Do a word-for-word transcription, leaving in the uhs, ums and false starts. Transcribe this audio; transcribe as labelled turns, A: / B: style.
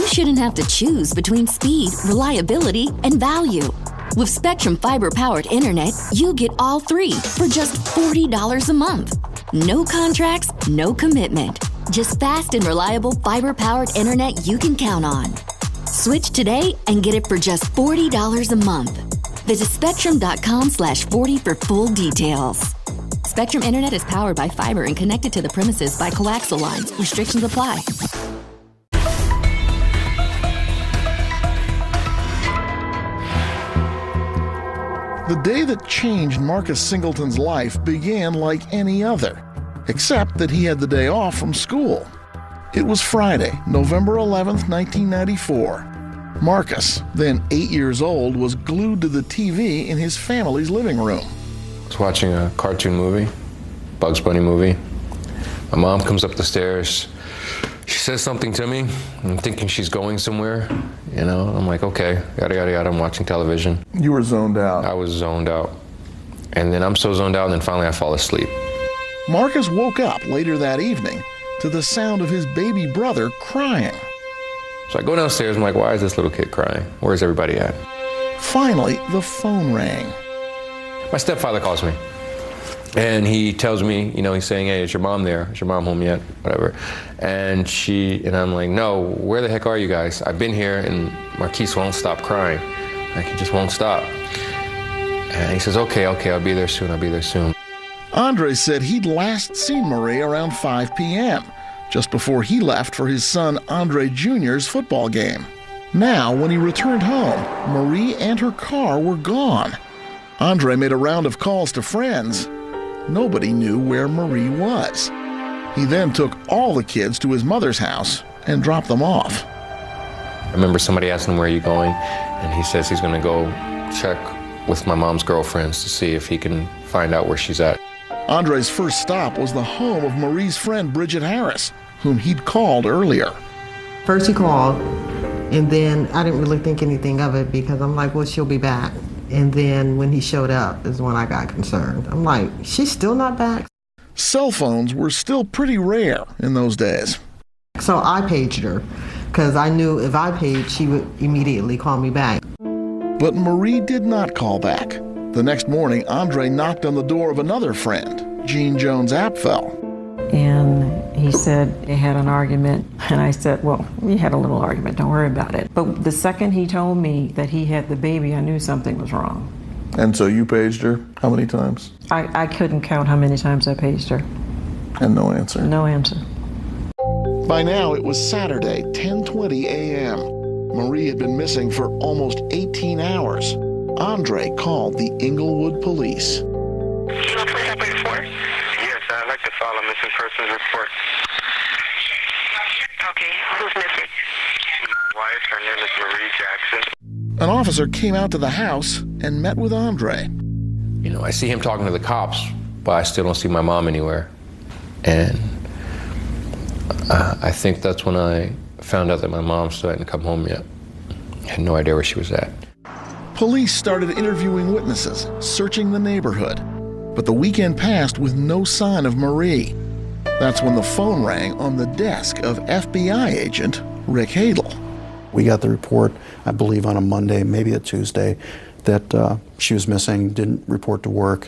A: shouldn't have to choose between speed, reliability, and value. With Spectrum Fiber-powered internet, you get all three for just forty dollars a month. No contracts, no commitment. Just fast and reliable fiber-powered internet you can count on. Switch today and get it for just forty dollars a month. Visit spectrum.com slash 40 for full details. Spectrum Internet is powered by fiber and connected to the premises by coaxial lines. Restrictions apply.
B: The day that changed Marcus Singleton's life began like any other, except that he had the day off from school. It was Friday, November eleventh, nineteen ninety-four. Marcus, then eight years old, was glued to the T V in his family's living room.
C: I was watching a cartoon movie, Bugs Bunny movie. My mom comes up the stairs. She says something to me. I'm thinking she's going somewhere, you know. I'm like, okay, yada, yada, yada. I'm watching television.
B: You were zoned out.
C: I was zoned out. And then I'm so zoned out, and then finally I fall asleep.
B: Marcus woke up later that evening to the sound of his baby brother crying.
C: So I go downstairs, I'm like, why is this little kid crying? Where's everybody at?
B: Finally, the phone rang.
C: My stepfather calls me. And he tells me, you know, he's saying, hey, is your mom there? Is your mom home yet? Whatever. And she, and I'm like, no, where the heck are you guys? I've been here, and Marquise won't stop crying. Like, he just won't stop. And he says, okay, okay, I'll be there soon, I'll be there soon.
B: Andre said he'd last seen Marie around five p.m., just before he left for his son Andre Junior's football game. Now, when he returned home, Marie and her car were gone. Andre made a round of calls to friends. Nobody knew where Marie was. He then took all the kids to his mother's house and dropped them off.
C: I remember somebody asking him, where are you going? And he says he's going to go check with my mom's girlfriends to see if he can find out where she's at.
B: Andre's first stop was the home of Marie's friend Bridget Harris, whom he'd called earlier.
D: First he called, and then I didn't really think anything of it because I'm like, well, she'll be back. And then when he showed up is when I got concerned. I'm like, she's still not back?
B: Cell phones were still pretty rare in those days.
D: So I paged her because I knew if I paged, she would immediately call me back.
B: But Marie did not call back. The next morning, Andre knocked on the door of another friend, Gene Jones Apfel.
E: And he said they had an argument, and I said, well, we had a little argument, don't worry about it. But the second he told me that he had the baby, I knew something was wrong.
B: And so you paged her how many times?
E: I, I couldn't count how many times I paged her.
B: And no answer?
E: No answer.
B: By now, it was Saturday, ten twenty a.m. Marie had been missing for almost eighteen hours. Andre called the Inglewood police.
F: Yes, I'd like to file a missing persons report.
G: Okay, who's missing?
F: My wife, her name is Marie Jackson.
B: An officer came out to the house and met with Andre.
C: You know, I see him talking to the cops, but I still don't see my mom anywhere. And uh, I think that's when I found out that my mom still hadn't come home yet. I had no idea where she was at.
B: Police started interviewing witnesses, searching the neighborhood. But the weekend passed with no sign of Marie. That's when the phone rang on the desk of F B I agent Rick Hadel.
H: We got the report, I believe, on a Monday, maybe a Tuesday, that uh, she was missing, didn't report to work.